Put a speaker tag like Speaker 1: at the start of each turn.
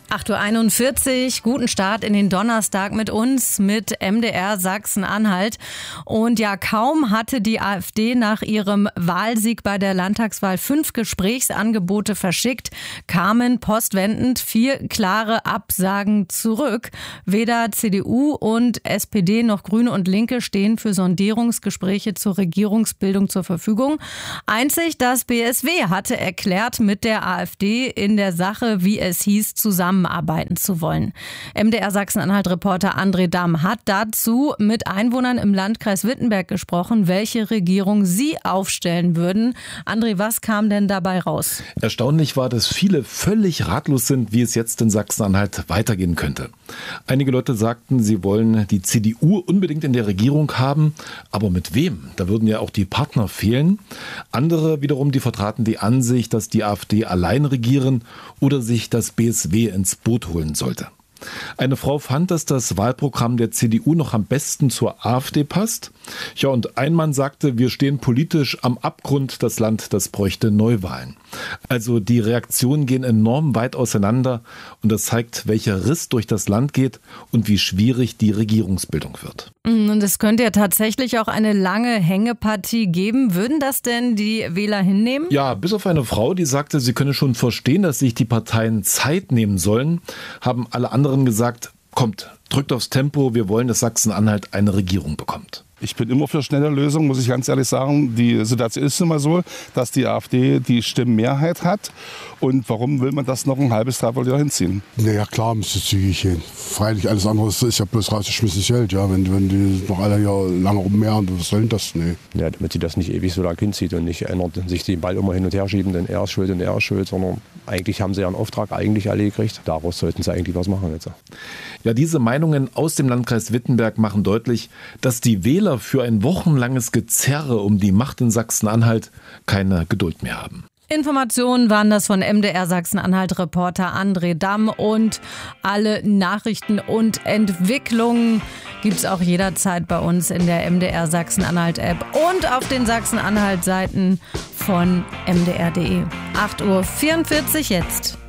Speaker 1: 8:41 Uhr, guten Start in den Donnerstag mit uns, mit MDR Sachsen-Anhalt. Und ja, kaum hatte die AfD nach ihrem Wahlsieg bei der Landtagswahl 5 Gesprächsangebote verschickt, kamen postwendend 4 klare Absagen zurück. Weder CDU und SPD noch Grüne und Linke stehen für Sondierungsgespräche zur Regierungsbildung zur Verfügung. Einzig das BSW hatte erklärt, mit der AfD in der Sache, wie es hieß, zusammenarbeiten zu wollen. MDR Sachsen-Anhalt-Reporter André Damm hat dazu mit Einwohnern im Landkreis Wittenberg gesprochen, welche Regierung sie aufstellen würden. André, was kam denn dabei raus?
Speaker 2: Erstaunlich war, dass viele völlig ratlos sind, wie es jetzt in Sachsen-Anhalt weitergehen könnte. Einige Leute sagten, sie wollen die CDU unbedingt in der Regierung haben, aber mit wem? Da würden ja auch die Partner fehlen. Andere wiederum, die vertraten die Ansicht, dass die AfD allein regieren oder sich das BSW ins Boot holen sollte. Eine Frau fand, dass das Wahlprogramm der CDU noch am besten zur AfD passt. Ja, und ein Mann sagte, wir stehen politisch am Abgrund, das Land, das bräuchte Neuwahlen. Also die Reaktionen gehen enorm weit auseinander und das zeigt, welcher Riss durch das Land geht und wie schwierig die Regierungsbildung wird.
Speaker 1: Und es könnte ja tatsächlich auch eine lange Hängepartie geben. Würden das denn die Wähler hinnehmen?
Speaker 2: Ja, bis auf eine Frau, die sagte, sie könne schon verstehen, dass sich die Parteien Zeit nehmen sollen, haben alle anderen gesagt, kommt, drückt aufs Tempo, wir wollen, dass Sachsen-Anhalt eine Regierung bekommt.
Speaker 3: Ich bin immer für schnelle Lösungen, muss ich ganz ehrlich sagen. Die Situation ist immer so, dass die AfD die Stimmenmehrheit hat. Und warum will man das noch ein halbes, dreiviertel Jahr hinziehen?
Speaker 4: Naja, klar müsste es zügig gehen. Freilich, alles andere ist ja bloß rausgeschmissenes Geld. Ja, wenn die noch alle Jahr lange rummehren, was soll denn das? Nee.
Speaker 5: Ja, damit sie das nicht ewig so lang hinzieht und nicht einer sich den Ball immer hin und her schieben, denn er ist schuld und er ist schuld, sondern eigentlich haben sie ja einen Auftrag eigentlich alle gekriegt. Daraus sollten sie eigentlich was machen jetzt.
Speaker 2: Ja, diese Meinungen aus dem Landkreis Wittenberg machen deutlich, dass die Wähler für ein wochenlanges Gezerre um die Macht in Sachsen-Anhalt keine Geduld mehr haben.
Speaker 1: Informationen waren das von MDR Sachsen-Anhalt-Reporter André Damm und alle Nachrichten und Entwicklungen gibt's auch jederzeit bei uns in der MDR Sachsen-Anhalt-App und auf den Sachsen-Anhalt-Seiten von mdr.de. 8:44 Uhr jetzt.